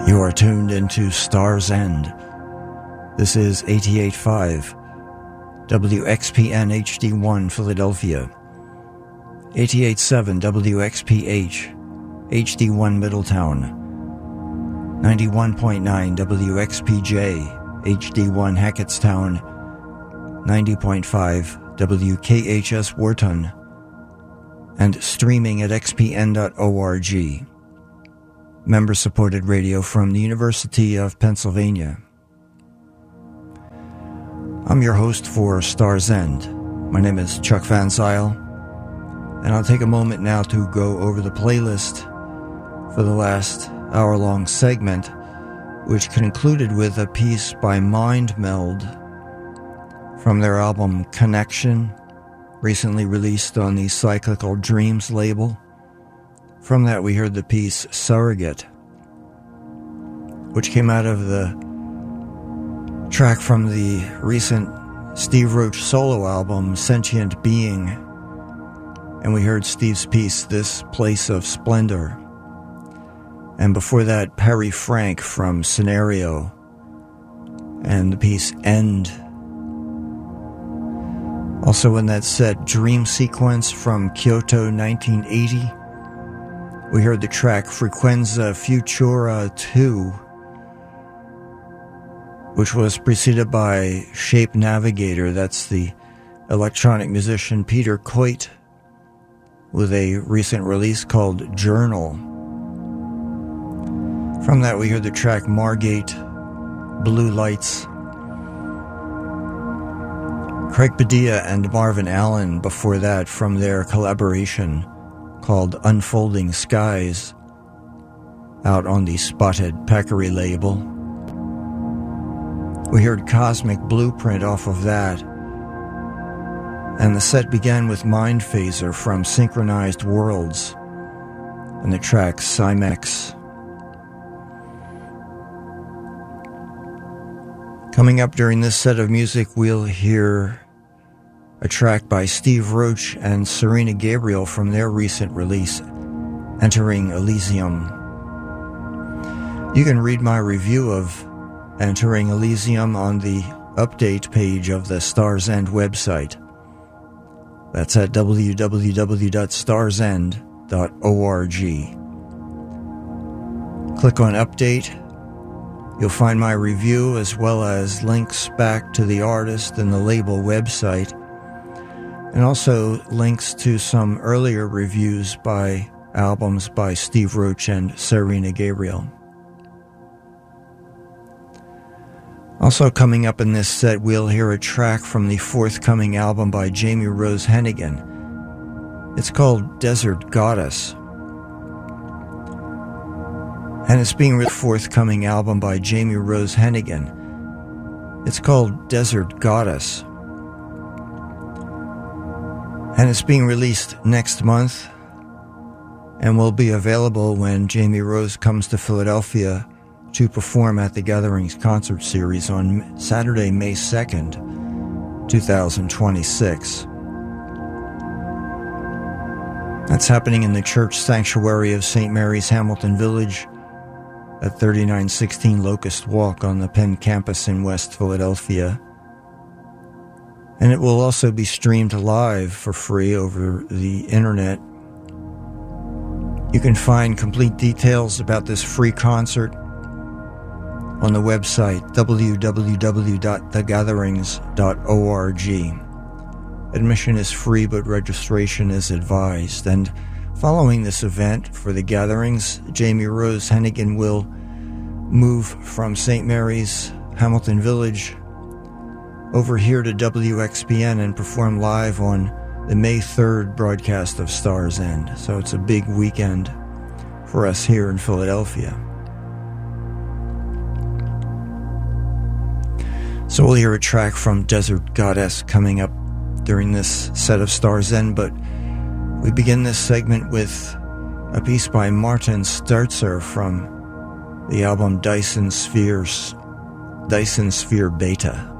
You are tuned into Star's End. This is 88.5 WXPN HD1 Philadelphia, 88.7 WXPH HD1 Middletown, 91.9 WXPJ HD1 Hackettstown, 90.5 WKHS Wharton, and streaming at xpn.org. Member-supported radio from the University of Pennsylvania. I'm your host for Star's End. My name is Chuck Van Zyl, and I'll take a moment now to go over the playlist for the last hour-long segment, which concluded with a piece by Mind Meld from their album Connection, recently released on the Cyclical Dreams label. From that, we heard the piece Surrogate, which came out of the track from the recent Steve Roach solo album, Sentient Being. And we heard Steve's piece, This Place of Splendor. And before that, Perry Frank from Scenario, and the piece End. Also in that set, Dream Sequence from Kyoto 1980. We heard the track Frequenza Futura 2, which was preceded by Shape Navigator. That's the electronic musician Peter Coit, with a recent release called Journal. From that, we heard the track Margate, Blue Lights. Craig Padilla and Marvin Allen before that, from their collaboration called Unfolding Skies, out on the Spotted Peccary label. We heard Cosmic Blueprint off of that, and the set began with Mind Phaser from Synchronized Worlds and the track Cymex. Coming up during this set of music, we'll hear a track by Steve Roach and Serena Gabriel from their recent release, Entering Elysium. You can read my review of Entering Elysium on the update page of the Star's End website. That's at www.starsend.org. Click on Update. You'll find my review as well as links back to the artist and the label website, and also links to some earlier reviews by albums by Steve Roach and Serena Gabriel. Also coming up in this set, we'll hear a track from the forthcoming album by Jamie Rose Hennigan. It's called Desert Goddess. And it's being the forthcoming album by Jamie Rose Hennigan. It's called Desert Goddess. And it's being released next month and will be available when Jamie Rose comes to Philadelphia to perform at the Gatherings concert series on Saturday, May 2nd, 2026. That's happening in the church sanctuary of St. Mary's, Hamilton Village, at 3916 Locust Walk on the Penn campus in West Philadelphia. And it will also be streamed live for free over the internet. You can find complete details about this free concert on the website www.thegatherings.org. Admission is free, but registration is advised. And following this event for the Gatherings, Jamie Rose Hennigan will move from St. Mary's, Hamilton Village, over here to WXPN and perform live on the May 3rd broadcast of Star's End. So it's a big weekend for us here in Philadelphia. So we'll hear a track from Desert Goddess coming up during this set of Star's End, but we begin this segment with a piece by Martin Sturzer from the album Dyson Sphere Beta.